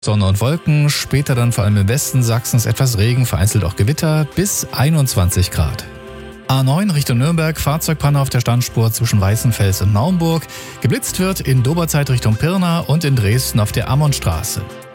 Sonne und Wolken, später dann vor allem im Westen Sachsens etwas Regen, vereinzelt auch Gewitter, bis 21 Grad. A9 Richtung Nürnberg, Fahrzeugpanne auf der Standspur zwischen Weißenfels und Naumburg. Geblitzt wird in Doberzeit Richtung Pirna und in Dresden auf der Ammonstraße.